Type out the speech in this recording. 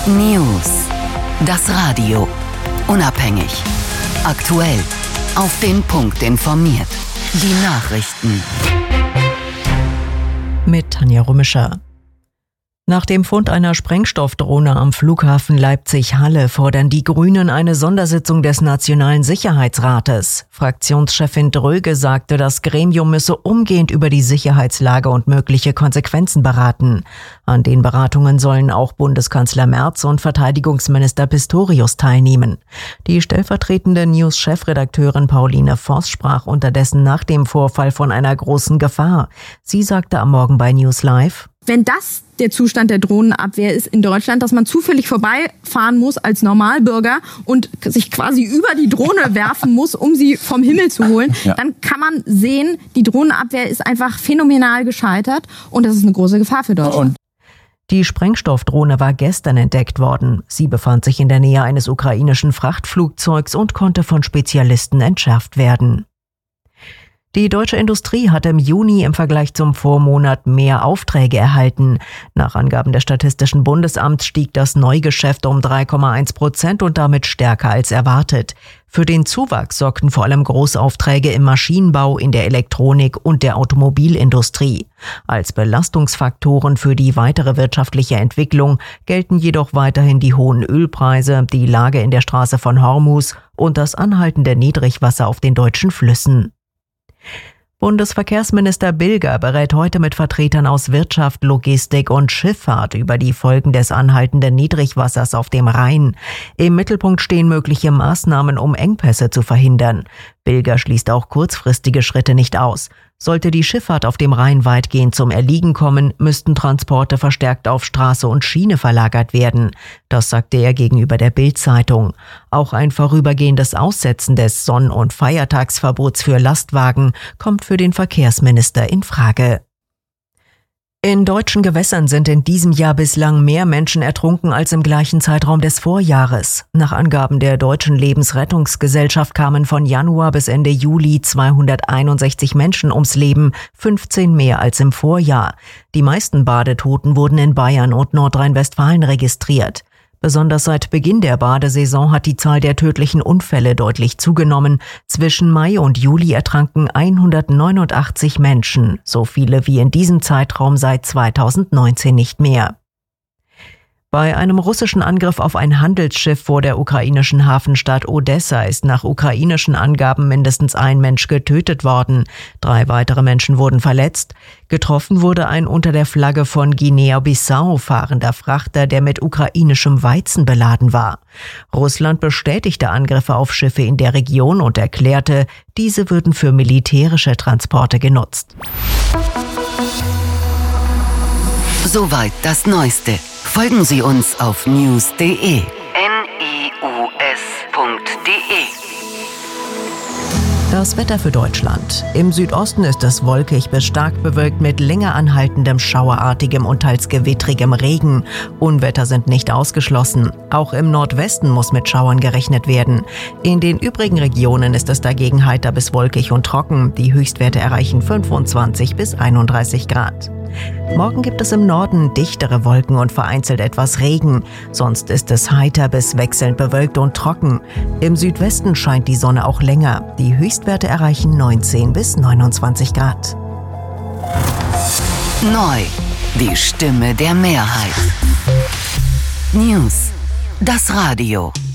News. Das Radio. Unabhängig. Aktuell. Auf den Punkt informiert. Die Nachrichten. Mit Tanja Rummischer. Nach dem Fund einer Sprengstoffdrohne am Flughafen Leipzig-Halle fordern die Grünen eine Sondersitzung des Nationalen Sicherheitsrates. Fraktionschefin Dröge sagte, das Gremium müsse umgehend über die Sicherheitslage und mögliche Konsequenzen beraten. An den Beratungen sollen auch Bundeskanzler Merz und Verteidigungsminister Pistorius teilnehmen. Die stellvertretende News-Chefredakteurin Pauline Voss sprach unterdessen nach dem Vorfall von einer großen Gefahr. Sie sagte am Morgen bei News Live: Wenn das der Zustand der Drohnenabwehr ist in Deutschland, dass man zufällig vorbeifahren muss als Normalbürger und sich quasi über die Drohne werfen muss, um sie vom Himmel zu holen, dann kann man sehen, die Drohnenabwehr ist einfach phänomenal gescheitert und das ist eine große Gefahr für Deutschland. Die Sprengstoffdrohne war gestern entdeckt worden. Sie befand sich in der Nähe eines ukrainischen Frachtflugzeugs und konnte von Spezialisten entschärft werden. Die deutsche Industrie hat im Juni im Vergleich zum Vormonat mehr Aufträge erhalten. Nach Angaben des Statistischen Bundesamts stieg das Neugeschäft um 3,1% und damit stärker als erwartet. Für den Zuwachs sorgten vor allem Großaufträge im Maschinenbau, in der Elektronik und der Automobilindustrie. Als Belastungsfaktoren für die weitere wirtschaftliche Entwicklung gelten jedoch weiterhin die hohen Ölpreise, die Lage in der Straße von Hormuz und das anhaltende Niedrigwasser auf den deutschen Flüssen. Bundesverkehrsminister Bilger berät heute mit Vertretern aus Wirtschaft, Logistik und Schifffahrt über die Folgen des anhaltenden Niedrigwassers auf dem Rhein. Im Mittelpunkt stehen mögliche Maßnahmen, um Engpässe zu verhindern. Bilger schließt auch kurzfristige Schritte nicht aus. Sollte die Schifffahrt auf dem Rhein weitgehend zum Erliegen kommen, müssten Transporte verstärkt auf Straße und Schiene verlagert werden. Das sagte er gegenüber der Bild-Zeitung. Auch ein vorübergehendes Aussetzen des Sonn- und Feiertagsverbots für Lastwagen kommt für den Verkehrsminister in Frage. In deutschen Gewässern sind in diesem Jahr bislang mehr Menschen ertrunken als im gleichen Zeitraum des Vorjahres. Nach Angaben der Deutschen Lebensrettungsgesellschaft kamen von Januar bis Ende Juli 261 Menschen ums Leben, 15 mehr als im Vorjahr. Die meisten Badetoten wurden in Bayern und Nordrhein-Westfalen registriert. Besonders seit Beginn der Badesaison hat die Zahl der tödlichen Unfälle deutlich zugenommen. Zwischen Mai und Juli ertranken 189 Menschen, so viele wie in diesem Zeitraum seit 2019 nicht mehr. Bei einem russischen Angriff auf ein Handelsschiff vor der ukrainischen Hafenstadt Odessa ist nach ukrainischen Angaben mindestens ein Mensch getötet worden. 3 weitere Menschen wurden verletzt. Getroffen wurde ein unter der Flagge von Guinea-Bissau fahrender Frachter, der mit ukrainischem Weizen beladen war. Russland bestätigte Angriffe auf Schiffe in der Region und erklärte, diese würden für militärische Transporte genutzt. Soweit das Neueste. Folgen Sie uns auf news.de. news.de. Das Wetter für Deutschland. Im Südosten ist es wolkig bis stark bewölkt mit länger anhaltendem, schauerartigem und teils gewittrigem Regen. Unwetter sind nicht ausgeschlossen. Auch im Nordwesten muss mit Schauern gerechnet werden. In den übrigen Regionen ist es dagegen heiter bis wolkig und trocken. Die Höchstwerte erreichen 25 bis 31 Grad. Morgen gibt es im Norden dichtere Wolken und vereinzelt etwas Regen. Sonst ist es heiter bis wechselnd bewölkt und trocken. Im Südwesten scheint die Sonne auch länger. Die Höchstwerte erreichen 19 bis 29 Grad. Neu. Die Stimme der Mehrheit. News. Das Radio.